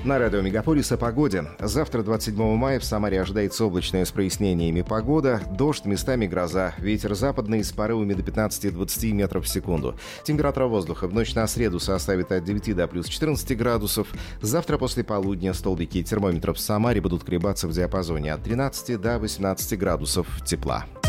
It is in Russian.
На радио Мегаполис о погоде. Завтра, 27 мая, в Самаре ожидается облачная с прояснениями погода, дождь, местами гроза, ветер западный с порывами до 15-20 метров в секунду. Температура воздуха в ночь на среду составит от 9 до плюс 14 градусов. Завтра после полудня столбики термометров в Самаре будут колебаться в диапазоне от 13 до 18 градусов тепла.